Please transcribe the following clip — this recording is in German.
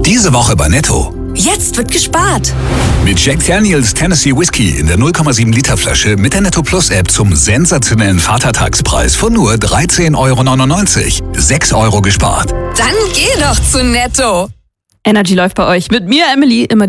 Diese Woche bei Netto. Jetzt wird gespart. Mit Jack Daniels Tennessee Whiskey in der 0,7 Liter Flasche mit der Netto Plus App zum sensationellen Vatertagspreis von nur 13,99 €. 6 € gespart. Dann geh doch zu Netto. Energy läuft bei euch. Mit mir, Emily, immer